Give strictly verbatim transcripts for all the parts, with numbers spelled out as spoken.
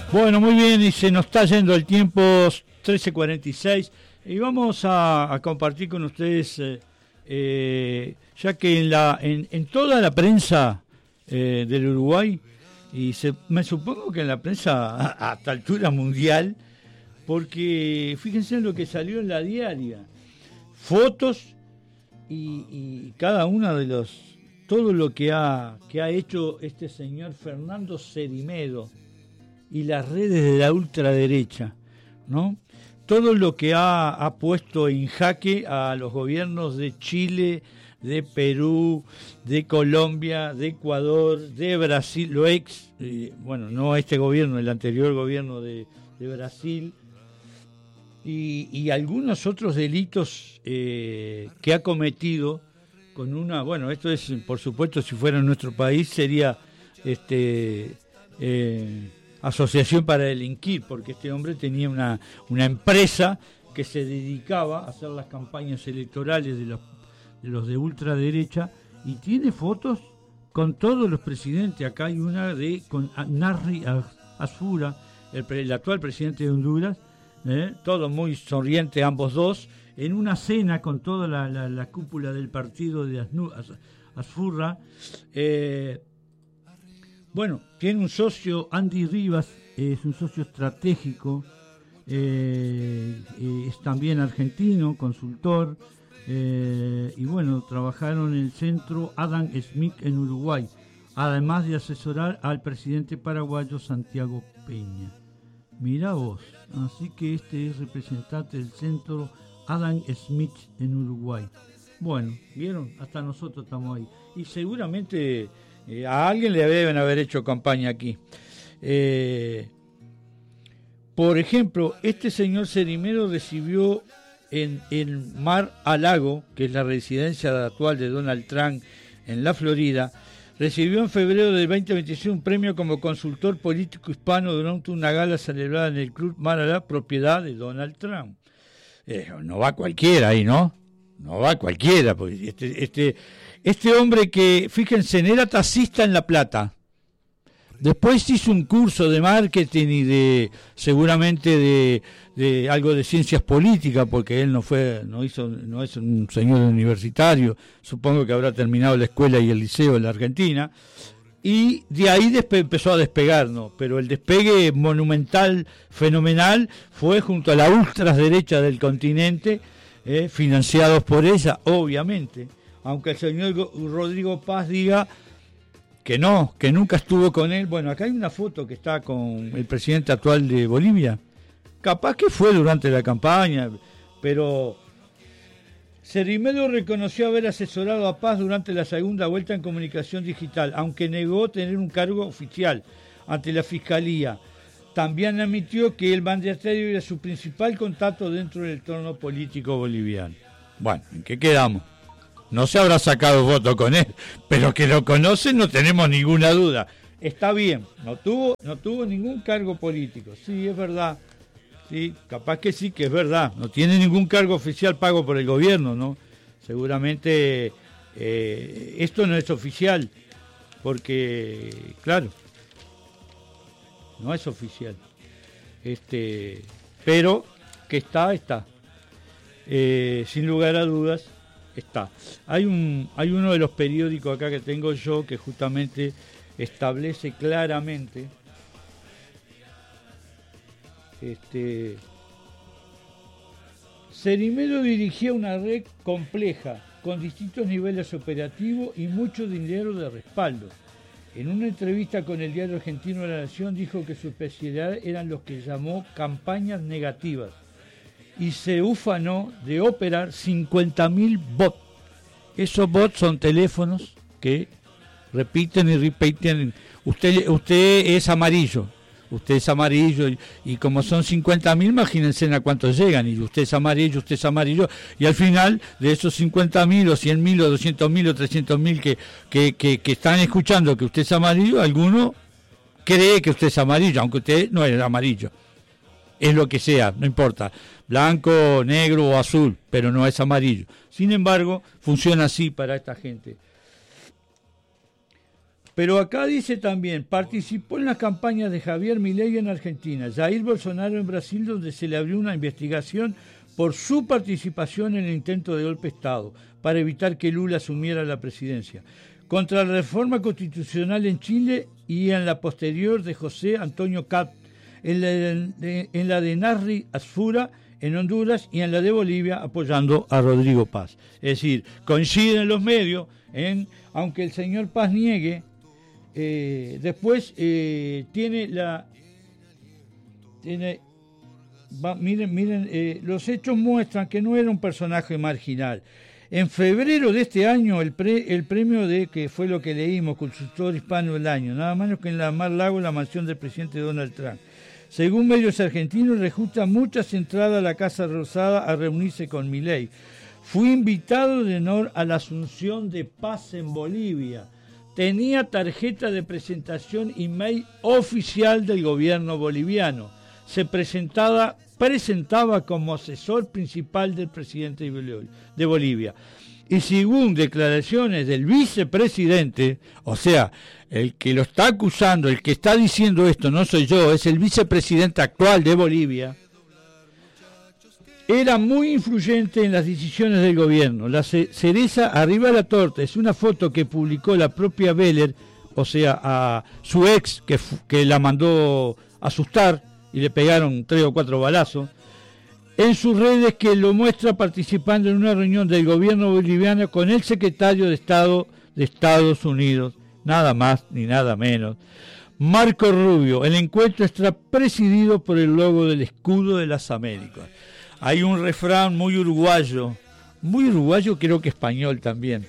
Bueno, muy bien, y se nos está yendo el tiempo, trece cuarenta y seis, y vamos a, a compartir con ustedes, eh, eh, ya que en, la, en, en toda la prensa eh, del Uruguay, y se, me supongo que en la prensa a, a esta altura mundial, porque fíjense en lo que salió en la diaria, fotos y, y cada una de los, todo lo que ha, que ha hecho este señor Fernando Cerimedo y las redes de la ultraderecha, ¿no? Todo lo que ha, ha puesto en jaque a los gobiernos de Chile, de Perú, de Colombia, de Ecuador, de Brasil, lo ex, eh, bueno, no este gobierno, el anterior gobierno de, de Brasil, y, y algunos otros delitos eh, que ha cometido con una, bueno, esto es, por supuesto, si fuera en nuestro país, sería este eh, asociación para delinquir, porque este hombre tenía una, una empresa que se dedicaba a hacer las campañas electorales de los de los de ultraderecha, y tiene fotos con todos los presidentes. Acá hay una de con Narri Asfura, el, el actual presidente de Honduras, eh, todo muy sonriente ambos dos, en una cena con toda la, la, la cúpula del partido de Asnu, As, Asfurra. Eh, bueno, tiene un socio, Andy Rivas, eh, es un socio estratégico, eh, eh, es también argentino, consultor. Eh, y bueno, trabajaron en el centro Adam Smith en Uruguay, además de asesorar al presidente paraguayo Santiago Peña. Mirá vos, así que este es representante del centro Adam Smith en Uruguay. Bueno, vieron, hasta nosotros estamos ahí. Y seguramente eh, a alguien le deben haber hecho campaña aquí. Eh, por ejemplo, este señor Cerimedo recibió en el Mar-a-Lago, que es la residencia actual de Donald Trump en la Florida, recibió en febrero del veinte veintiséis un premio como consultor político hispano durante una gala celebrada en el Club Mar-a-Lago, propiedad de Donald Trump. Eh, no va cualquiera ahí, ¿no? No va cualquiera, porque este, este, este hombre que, fíjense, era taxista en La Plata. Después hizo un curso de marketing y de, seguramente de, de algo de ciencias políticas, porque él no fue, no hizo, no es un señor universitario, supongo que habrá terminado la escuela y el liceo en la Argentina, y de ahí despe- empezó a despegar, ¿no? Pero el despegue monumental, fenomenal, fue junto a la ultraderecha del continente, eh, financiados por ella, obviamente, aunque el señor Rodrigo Paz diga que no, que nunca estuvo con él. Bueno, acá hay una foto que está con el presidente actual de Bolivia. Capaz que fue durante la campaña, pero Cerimedo reconoció haber asesorado a Paz durante la segunda vuelta en comunicación digital, aunque negó tener un cargo oficial ante la Fiscalía. También admitió que el mandatario era su principal contacto dentro del entorno político boliviano. Bueno, ¿en qué quedamos? No se habrá sacado voto con él, pero que lo conocen no tenemos ninguna duda. Está bien, no tuvo, no tuvo ningún cargo político. Sí, es verdad. Sí, capaz que sí, que es verdad. No tiene ningún cargo oficial pago por el gobierno, ¿no? Seguramente eh, esto no es oficial, porque, claro, no es oficial. Este, pero que está, está. Eh, sin lugar a dudas, está. Hay un, hay uno de los periódicos acá que tengo yo que justamente establece claramente este Cerimedo dirigía una red compleja con distintos niveles operativos y mucho dinero de respaldo. En una entrevista con el diario argentino La Nación dijo que su especialidad eran los que llamó campañas negativas y se ufanó de operar cincuenta mil bots. Esos bots son teléfonos que repiten y repiten. Usted, usted es amarillo, usted es amarillo, y, y como son cincuenta mil, imagínense a cuántos llegan, y usted es amarillo, usted es amarillo, y al final de esos cincuenta mil, o cien mil, o doscientos mil, o trescientos mil que, que, que, que están escuchando que usted es amarillo, alguno cree que usted es amarillo, aunque usted no es amarillo. Es lo que sea, no importa, blanco, negro o azul, pero no es amarillo. Sin embargo, funciona así para esta gente. Pero acá dice también, participó en las campañas de Javier Milei en Argentina, Jair Bolsonaro en Brasil, donde se le abrió una investigación por su participación en el intento de golpe de Estado, para evitar que Lula asumiera la presidencia, contra la reforma constitucional en Chile y en la posterior de José Antonio Cat, en la de, en la de Narri Asfura en Honduras y en la de Bolivia apoyando a Rodrigo Paz. Es decir, coinciden los medios, en, aunque el señor Paz niegue, eh, después eh, tiene la... tiene va, miren, miren eh, los hechos muestran que no era un personaje marginal. En febrero de este año, el, pre, el premio de, que fue lo que leímos, consultor hispano del año, nada menos que en la Mar-Lago, la mansión del presidente Donald Trump. Según medios argentinos, resulta muchas entradas a la Casa Rosada a reunirse con Milei. Fui invitado de honor a la Asunción de Paz en Bolivia. Tenía tarjeta de presentación y mail oficial del gobierno boliviano. Se presentaba, presentaba como asesor principal del presidente de Bolivia. Y según declaraciones del vicepresidente, o sea, el que lo está acusando, el que está diciendo esto, no soy yo, es el vicepresidente actual de Bolivia, era muy influyente en las decisiones del gobierno. La cereza arriba de la torta es una foto que publicó la propia Beller, o sea, a su ex, que, que la mandó asustar y le pegaron tres o cuatro balazos, en sus redes, que lo muestra participando en una reunión del gobierno boliviano con el secretario de Estado de Estados Unidos, nada más ni nada menos, Marco Rubio. El encuentro está presidido por el logo del escudo de las Américas. Hay un refrán muy uruguayo, muy uruguayo, creo que español también,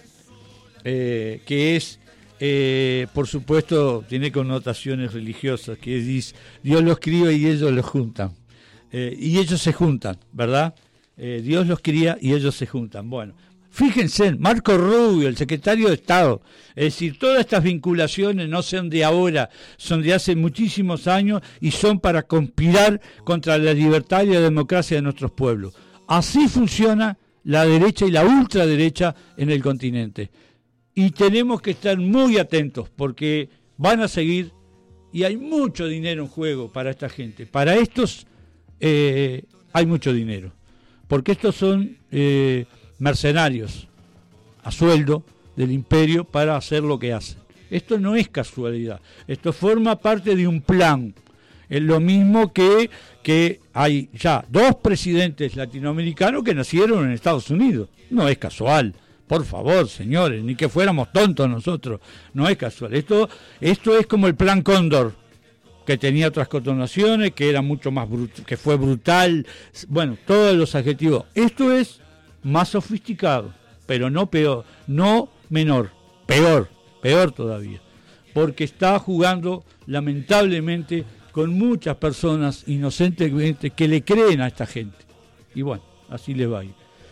eh, que es, eh, por supuesto, tiene connotaciones religiosas, que dice, Dios los cría y ellos los juntan. Eh, y ellos se juntan, ¿verdad? Eh, Dios los cría y ellos se juntan. Bueno, fíjense, Marco Rubio, el secretario de Estado, es decir, todas estas vinculaciones no son de ahora, son de hace muchísimos años y son para conspirar contra la libertad y la democracia de nuestros pueblos. Así funciona la derecha y la ultraderecha en el continente. Y tenemos que estar muy atentos porque van a seguir y hay mucho dinero en juego para esta gente. Para estos eh, hay mucho dinero, porque estos son eh, mercenarios a sueldo del imperio para hacer lo que hacen. Esto no es casualidad, esto forma parte de un plan. Es lo mismo que, que hay ya dos presidentes latinoamericanos que nacieron en Estados Unidos. No es casual, por favor, señores, ni que fuéramos tontos nosotros. No es casual. Esto, esto es como el plan Cóndor, que tenía otras connotaciones, que era mucho más brut- que fue brutal. Bueno, todos los adjetivos. Esto es más sofisticado, pero no peor, no menor, peor, peor todavía, porque está jugando lamentablemente con muchas personas inocentemente que le creen a esta gente. Y bueno, así les va a ir.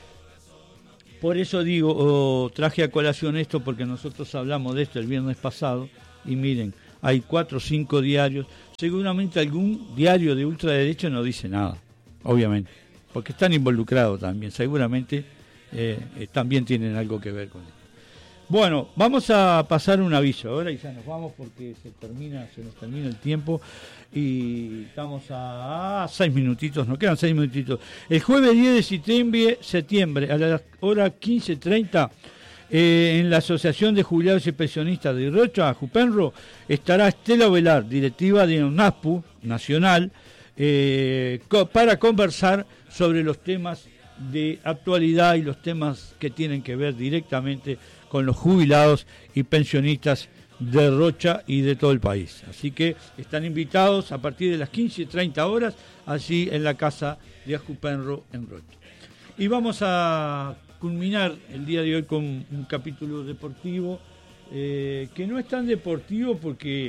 Por eso digo, oh, traje a colación esto, porque nosotros hablamos de esto el viernes pasado, y miren, hay cuatro o cinco diarios, seguramente algún diario de ultraderecha no dice nada, obviamente, porque están involucrados también, seguramente eh, eh, también tienen algo que ver con esto. Bueno, vamos a pasar un aviso ahora y ya nos vamos porque se termina, se nos termina el tiempo y estamos a, a seis minutitos, nos quedan seis minutitos. El jueves diez de septiembre, septiembre a la hora quince treinta, eh, en la Asociación de Jubilados y Pensionistas de Rocha, Jupenro, estará Estela Velar, directiva de UNASPU Nacional, eh, co- para conversar sobre los temas de actualidad y los temas que tienen que ver directamente con los jubilados y pensionistas de Rocha y de todo el país. Así que están invitados a partir de las quince y treinta horas, allí en la casa de Ajupenro en Rocha. Y vamos a culminar el día de hoy con un capítulo deportivo, eh, que no es tan deportivo porque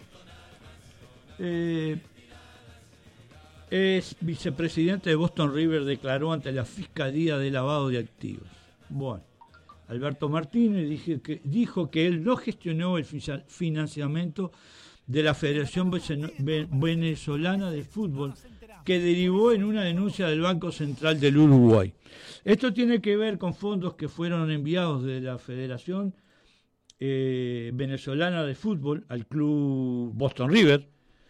eh, es vicepresidente de Boston River, declaró ante la Fiscalía de Lavado de Activos. Bueno, Alberto Martínez dijo que, dijo que él no gestionó el financiamiento de la Federación Venezolana de Fútbol, que derivó en una denuncia del Banco Central del Uruguay. Esto tiene que ver con fondos que fueron enviados de la Federación eh, venezolana de fútbol al club Boston River.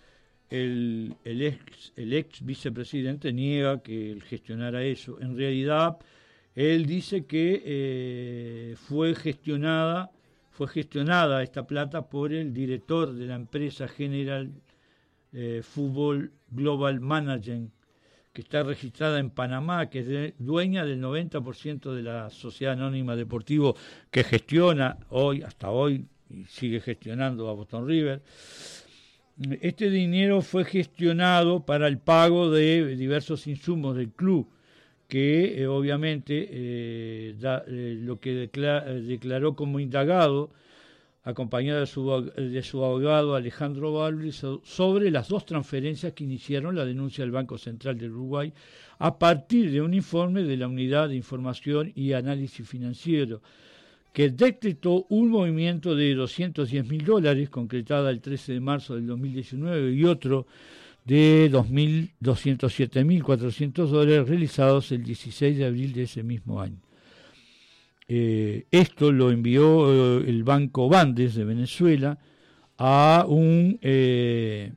El, el, ex, el ex vicepresidente niega que él gestionara eso. En realidad, él dice que eh, fue gestionada, fue gestionada esta plata por el director de la empresa General eh, Fútbol Global Management, que está registrada en Panamá, que es de, dueña del noventa por ciento de la Sociedad Anónima Deportivo, que gestiona hoy, hasta hoy, y sigue gestionando a Boston River. Este dinero fue gestionado para el pago de diversos insumos del club, que eh, obviamente eh, da, eh, lo que declara, declaró como indagado, acompañado de su, de su abogado Alejandro Balbi, sobre las dos transferencias que iniciaron la denuncia del Banco Central del Uruguay a partir de un informe de la Unidad de Información y Análisis Financiero, que detectó un movimiento de doscientos diez mil dólares, concretada el trece de marzo del dos mil diecinueve, y otro de doscientos siete mil cuatrocientos dólares realizados el dieciséis de abril de ese mismo año. Eh, esto lo envió eh, el Banco Bandes de Venezuela a un eh,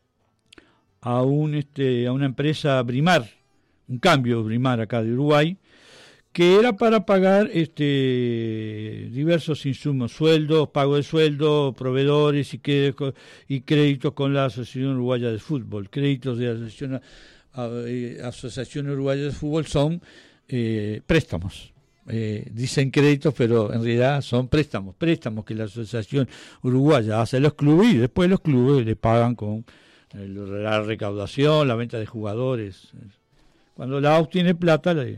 a un este a una empresa Brimar, un cambio Brimar acá de Uruguay, que era para pagar este diversos insumos, sueldos, pago de sueldos, proveedores y, que, y créditos con la Asociación Uruguaya de Fútbol. Créditos de la Asociación, Asociación Uruguaya de Fútbol son eh, préstamos. Eh, dicen créditos, pero en realidad son préstamos, préstamos que la Asociación Uruguaya hace a los clubes y después los clubes le pagan con el, la recaudación, la venta de jugadores. Cuando la A U F tiene plata, le...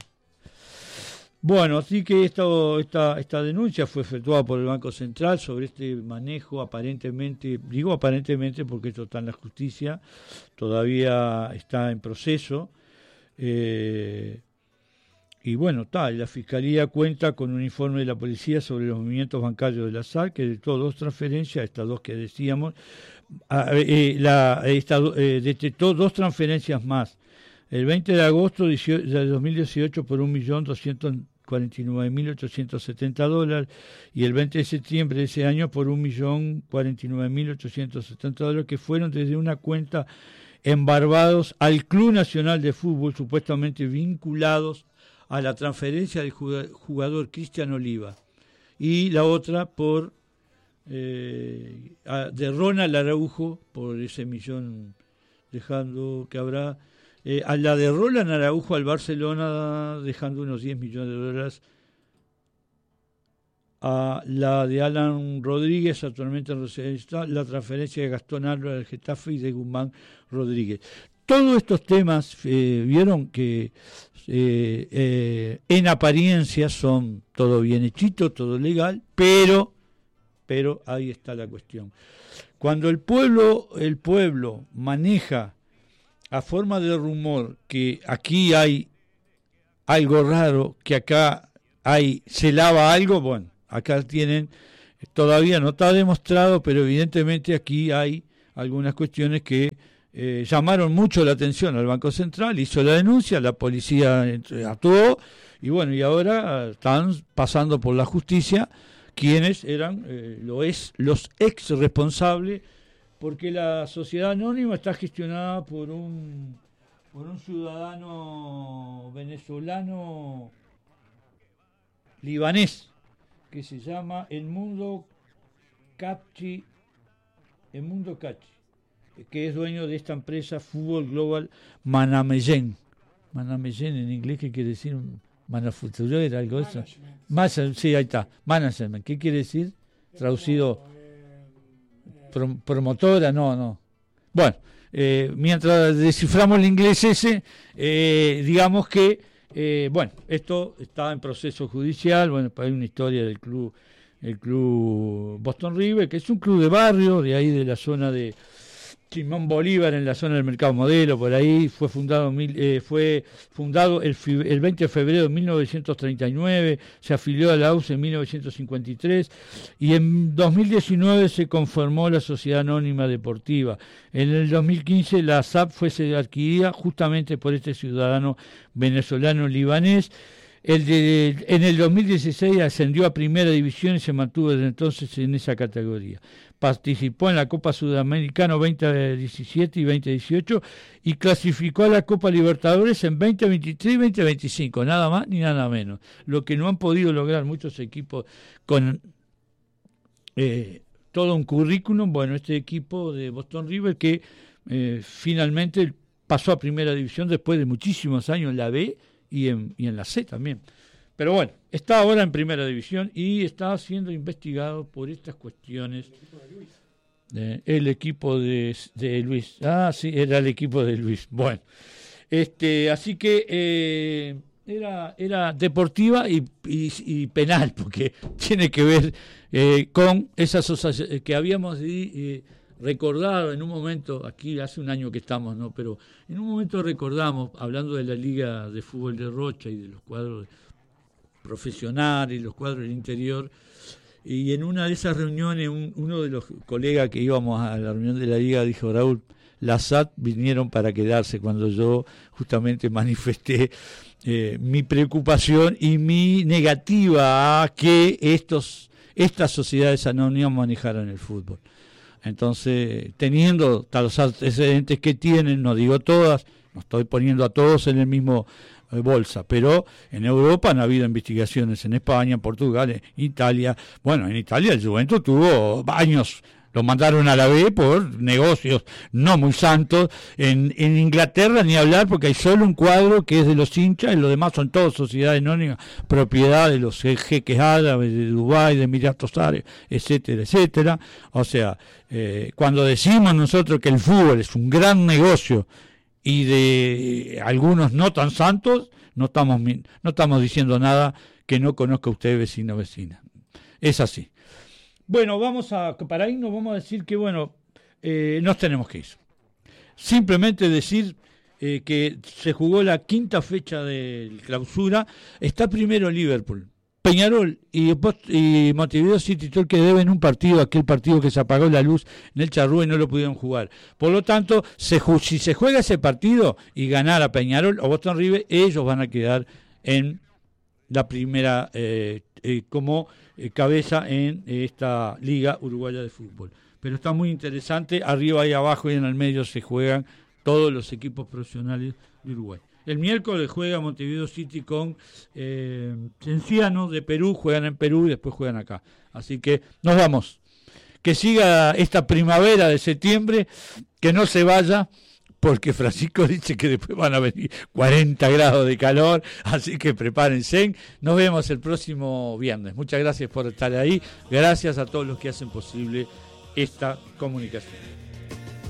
Bueno, así que esto, esta, esta denuncia fue efectuada por el Banco Central sobre este manejo aparentemente, digo aparentemente porque esto está en la justicia, todavía está en proceso, eh, y bueno, tal, la Fiscalía cuenta con un informe de la policía sobre los movimientos bancarios de la S A R, que detectó dos transferencias, estas dos que decíamos, eh, la, esta, eh, detectó dos transferencias más. El veinte de agosto de dos mil dieciocho por un millón doscientos cuarenta y nueve mil ochocientos setenta dólares y el veinte de septiembre de ese año por un millón cuarenta y nueve mil ochocientos setenta dólares, que fueron desde una cuenta en Barbados al Club Nacional de Fútbol, supuestamente vinculados a la transferencia del jugador Cristian Oliva, y la otra por eh, de Ronald Araujo por ese millón, dejando que habrá Eh, a la de Roland Araujo al Barcelona, dejando unos diez millones de dólares. A la de Alan Rodríguez, actualmente está la transferencia de Gastón Álvarez al Getafe y de Guzmán Rodríguez. Todos estos temas, eh, vieron que eh, eh, en apariencia son todo bien hechito, todo legal, pero, pero ahí está la cuestión. Cuando el pueblo, el pueblo maneja a forma de rumor que aquí hay algo raro, que acá hay se lava algo, bueno, acá tienen, todavía no está demostrado, pero evidentemente aquí hay algunas cuestiones que eh, llamaron mucho la atención al Banco Central, hizo la denuncia, la policía actuó, y bueno, y ahora están pasando por la justicia quienes eran eh, lo es, los ex responsables, porque la sociedad anónima está gestionada por un por un ciudadano venezolano libanés que se llama El Mundo Cachi, El Mundo Cachi, que es dueño de esta empresa Fútbol Global Management. Management en inglés, ¿qué quiere decir? Manufacturera, algo de eso. Más, sí, ahí está. Management, ¿qué quiere decir? Traducido. Pro, promotora, no, no. Bueno, eh, mientras desciframos el inglés ese, eh, digamos que, eh, bueno, esto está en proceso judicial, bueno, hay una historia del club, el club Boston River, que es un club de barrio, de ahí de la zona de Simón Bolívar, en la zona del Mercado Modelo, por ahí, fue fundado eh, fue fundado el, el veinte de febrero de mil novecientos treinta y nueve, se afilió a la A U C en mil novecientos cincuenta y tres y en dos mil diecinueve se conformó la Sociedad Anónima Deportiva. En el dos mil quince la S A P fue adquirida justamente por este ciudadano venezolano libanés. El de, en el dos mil dieciséis ascendió a Primera División y se mantuvo desde entonces en esa categoría. Participó en la Copa Sudamericana veinte diecisiete y veinte dieciocho y clasificó a la Copa Libertadores en veinte veintitrés y veinte veinticinco, nada más ni nada menos. Lo que no han podido lograr muchos equipos con eh, todo un currículum. Bueno, este equipo de Boston River que eh, finalmente pasó a Primera División después de muchísimos años en la B y en, y en la C también. Pero bueno, está ahora en Primera División y está siendo investigado por estas cuestiones. Eh, el equipo de, de Luis. Ah, sí, era el equipo de Luis. Bueno, este, así que eh, era, era deportiva y, y, y penal, porque tiene que ver eh, con esas asociaciones que habíamos eh, recordado en un momento, aquí hace un año que estamos, ¿no? Pero en un momento recordamos, hablando de la Liga de Fútbol de Rocha y de los cuadros profesionales, los cuadros del interior, y en una de esas reuniones un, uno de los colegas que íbamos a la reunión de la Liga dijo: Raúl, las S A T vinieron para quedarse, cuando yo justamente manifesté eh, mi preocupación y mi negativa a que estos estas sociedades anónimas manejaran el fútbol. Entonces, teniendo los antecedentes que tienen, no digo todas, no estoy poniendo a todos en el mismo eh, bolsa, pero en Europa han habido investigaciones, en España, en Portugal, en Italia. Bueno, en Italia el Juventus tuvo años, lo mandaron a la B por negocios no muy santos. En, en Inglaterra ni hablar, porque hay solo un cuadro que es de los hinchas y los demás son todos sociedades anónimas, propiedad de los jeques árabes, de Dubái, de Emiratos Árabes, etcétera, etcétera. O sea, eh, cuando decimos nosotros que el fútbol es un gran negocio y de algunos no tan santos, no estamos, no estamos diciendo nada que no conozca usted, vecino o vecina. Es así. Bueno, vamos a, para irnos vamos a decir que, bueno, eh, nos tenemos que ir. Simplemente decir eh, que se jugó la quinta fecha de clausura, está primero Liverpool, Peñarol y, y Montevideo City Torque, que deben un partido, aquel partido que se apagó la luz en el Charrúa y no lo pudieron jugar. Por lo tanto, se, si se juega ese partido y ganara Peñarol o Boston River, ellos van a quedar en la primera eh, eh, como eh, cabeza en eh, esta Liga Uruguaya de Fútbol. Pero está muy interesante, arriba y abajo y en el medio se juegan todos los equipos profesionales de Uruguay. El miércoles juega Montevideo City con eh, Cienciano de Perú, juegan en Perú y después juegan acá. Así que nos vamos. Que siga esta primavera de septiembre, que no se vaya, porque Francisco dice que después van a venir cuarenta grados de calor, así que prepárense. Nos vemos el próximo viernes. Muchas gracias por estar ahí. Gracias a todos los que hacen posible esta comunicación.